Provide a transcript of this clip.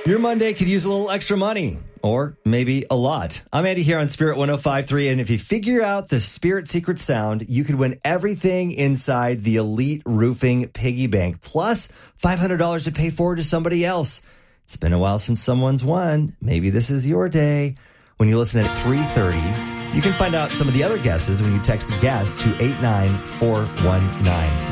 Your Monday could use a little extra money, or maybe a lot. I'm Andy here on Spirit 105.3, and if you figure out the Spirit secret sound, you could win everything inside the Elite Roofing Piggy Bank, plus $500 to pay forward to somebody else. It's been a while since someone's won. Maybe this is your day. When you listen at 3:30, you can find out some of the other guesses when you text GUESS to 89419.